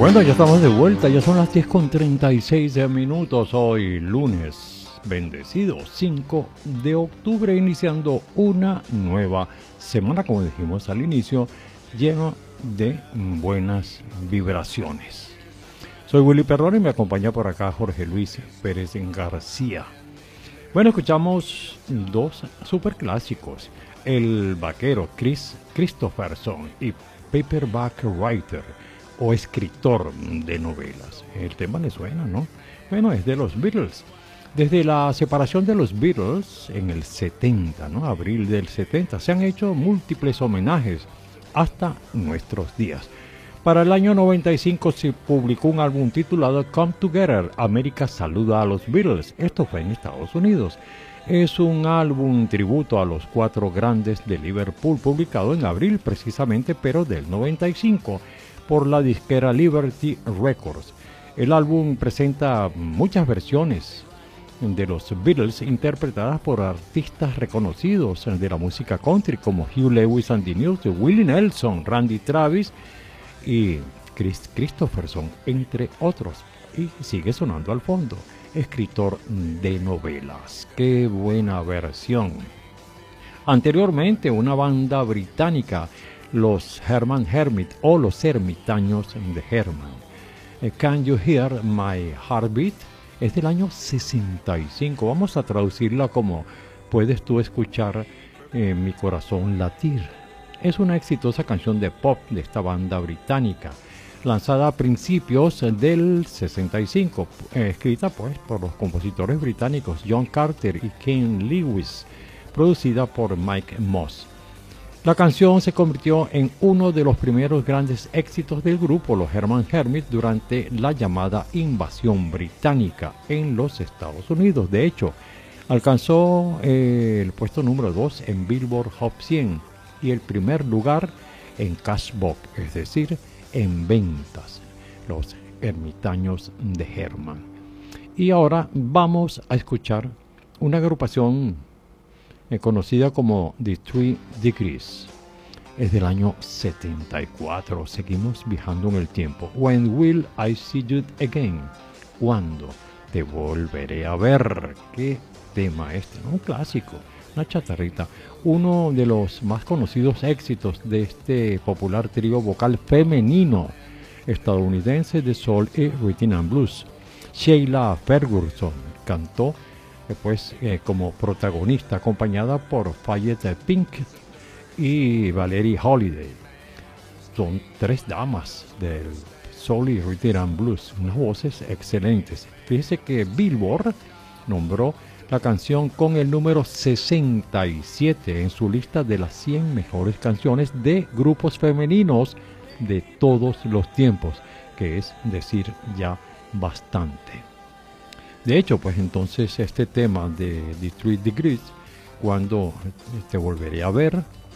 Bueno, ya estamos de vuelta, ya son las 10:36 hoy lunes, bendecido 5 de octubre, iniciando una nueva semana, como dijimos al inicio, lleno de buenas vibraciones. Soy Willy Perrón y me acompaña por acá Jorge Luis Pérez García. Bueno, escuchamos dos superclásicos, El Vaquero Chris Christopherson y Paperback Writer, o escritor de novelas. El tema le suena, ¿no? Bueno, es de los Beatles. Desde la separación de los Beatles en el 70, ¿no? Abril del 70, se han hecho múltiples homenajes hasta nuestros días. Para el año 95 se publicó un álbum titulado Come Together, América saluda a los Beatles. Esto fue en Estados Unidos. Es un álbum tributo a los cuatro grandes de Liverpool, publicado en abril precisamente, pero del 95. Por la disquera Liberty Records. El álbum presenta muchas versiones de los Beatles interpretadas por artistas reconocidos de la música country como Hugh Lewis and the News, Willie Nelson, Randy Travis y Chris Christopherson, entre otros. Y sigue sonando al fondo, escritor de novelas. ¡Qué buena versión! Anteriormente, una banda británica, los Herman Hermit o los Ermitaños de Herman. Can You Hear My Heartbeat? Es del año 65. Vamos a traducirla como ¿Puedes tú escuchar mi corazón latir? Es una exitosa canción de pop de esta banda británica, lanzada a principios del 65, escrita pues por los compositores británicos John Carter y Ken Lewis, producida por Mike Moss. La canción se convirtió en uno de los primeros grandes éxitos del grupo, los Herman Hermit, durante la llamada invasión británica en los Estados Unidos. De hecho, alcanzó el puesto número 2 en Billboard Hot 100 y el primer lugar en Cashbox, es decir, en ventas, los Ermitaños de Herman. Y ahora vamos a escuchar una agrupación conocida como The 3 Degrees. Es del año 74. Seguimos viajando en el tiempo. When Will I See You Again? ¿Cuándo te volveré a ver? ¿Qué tema este? Un clásico, una chatarrita. Uno de los más conocidos éxitos de este popular trío vocal femenino estadounidense de soul y rhythm and blues. Sheila Ferguson cantó como protagonista, acompañada por Fayette Pink y Valerie Holiday. Son tres damas del soul y rhythm and blues, unas voces excelentes. Fíjese que Billboard nombró la canción con el número 67 en su lista de las 100 mejores canciones de grupos femeninos de todos los tiempos, que es decir ya bastante. De hecho, pues entonces este tema de The 3 Degrees, Cuando te volveré a ver,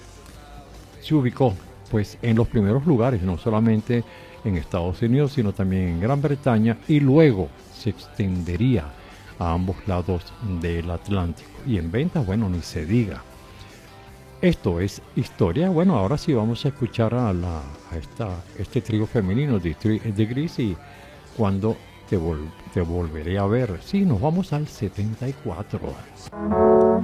se ubicó pues en los primeros lugares, no solamente en Estados Unidos, sino también en Gran Bretaña, y luego se extendería a ambos lados del Atlántico. Y en ventas, bueno, ni se diga. Esto es historia. Bueno, ahora sí vamos a escuchar a este trío femenino de 3 Degrees y Cuando te volveré a ver. Sí, nos vamos al 74.